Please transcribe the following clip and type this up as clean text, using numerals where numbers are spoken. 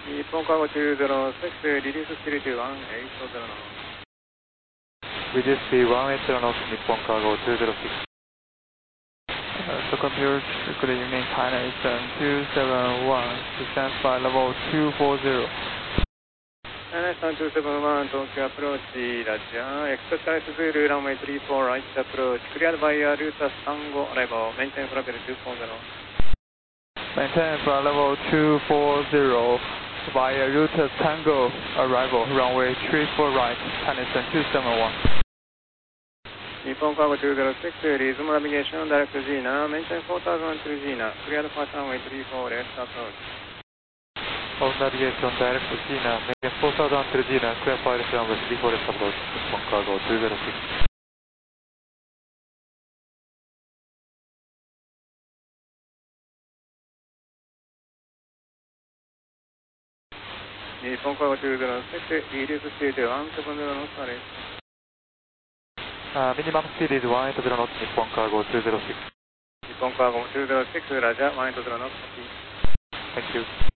日本cargo 206, reduce speed to 180 knots. Reduce speed 180 knots, Nippon Cargo 206. So compute good evening, China Eastern 271, descend by level 240. China Eastern 271, Tokyo approach, Roger. Express Zulu, runway 34, right approach. Cleared by route Tango, arrival. Maintain for level 240. Maintain for level 240 via route Tango, arrival. Runway 34 right, China Eastern 271. Nippon Cargo 206, resume navigation, direct to Gina, maintain 4000 to Gina, cleared for runway 34, left approach. Hold navigation, direct to Gina, maintain 4000 to Gina, clear for runway 34, left approach, Nippon Cargo 206. Nippon Cargo 206, reduce speed to 170 knots, sorry. Minimum speed is 180 knots, Nippon Cargo 206. Nippon Cargo 206, Roger, 180 knots, copy. Thank you.